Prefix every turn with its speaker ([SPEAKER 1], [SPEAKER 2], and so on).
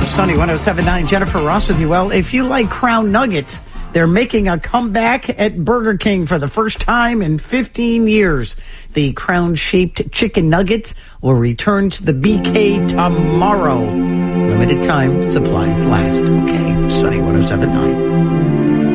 [SPEAKER 1] Sunny 107.9, Jennifer Ross with you. Well, if you like Crown Nuggets, they're making a comeback at Burger King for the first time in 15 years. The crown-shaped chicken nuggets will return to the BK tomorrow. Limited time, supplies last. Okay, Sunny 107.9.